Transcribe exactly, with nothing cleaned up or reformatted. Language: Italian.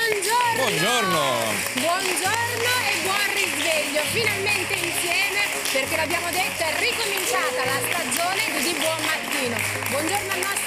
Buongiorno! Buongiorno! Buongiorno e buon risveglio, finalmente insieme, perché l'abbiamo detto, è ricominciata la stagione di Di Buon Mattino. Buongiorno al nostro